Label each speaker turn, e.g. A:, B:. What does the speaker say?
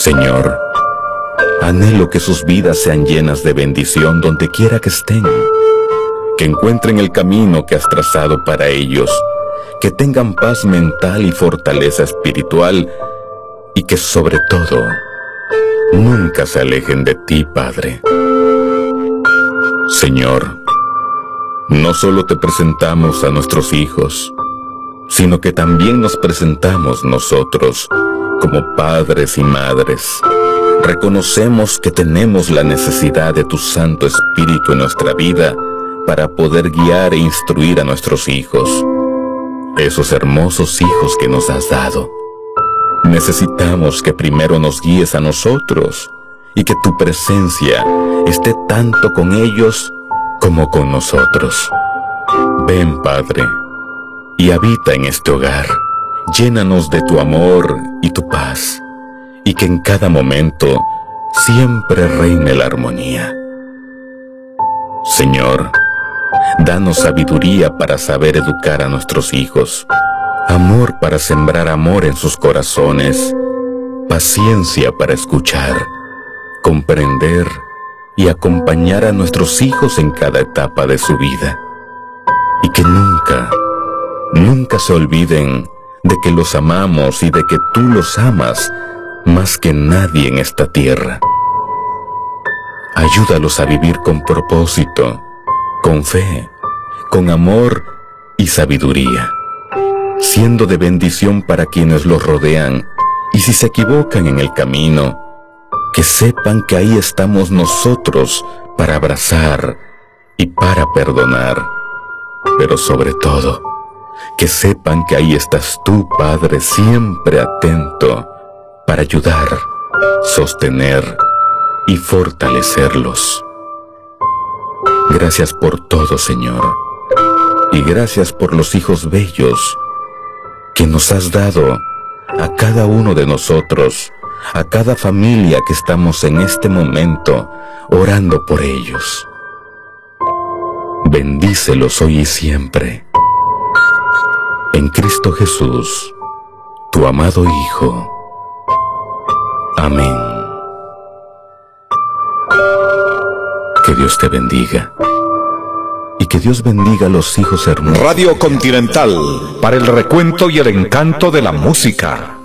A: Señor, anhelo que sus vidas sean llenas de bendición donde quiera que estén, que encuentren el camino que has trazado para ellos, que tengan paz mental y fortaleza espiritual, y que sobre todo, nunca se alejen de ti, Padre. Señor, no solo te presentamos a nuestros hijos, sino que también nos presentamos nosotros como padres y madres. Reconocemos que tenemos la necesidad de tu Santo Espíritu en nuestra vida para poder guiar e instruir a nuestros hijos, esos hermosos hijos que nos has dado. Necesitamos que primero nos guíes a nosotros y que tu presencia esté tanto con ellos como con nosotros. Ven, Padre, y habita en este hogar. Llénanos de tu amor y tu paz, y que en cada momento siempre reine la armonía. Señor, danos sabiduría para saber educar a nuestros hijos, amor para sembrar amor en sus corazones, paciencia para escuchar, comprender y acompañar a nuestros hijos en cada etapa de su vida, y que nunca se olviden de que los amamos y de que tú los amas más que nadie en esta tierra. Ayúdalos a vivir con propósito, con fe, con amor y sabiduría, siendo de bendición para quienes los rodean, y si se equivocan en el camino, que sepan que ahí estamos nosotros para abrazar y para perdonar, pero sobre todo, que sepan que ahí estás tú, Padre, siempre atento para ayudar, sostener y fortalecerlos. Gracias por todo, Señor, y gracias por los hijos bellos que nos has dado a cada uno de nosotros, a cada familia que estamos en este momento orando por ellos. Bendícelos hoy y siempre. En Cristo Jesús, tu amado Hijo. Amén. Que Dios te bendiga. Y que Dios bendiga a los hijos hermosos.
B: Radio Continental, para el recuento y el encanto de la música.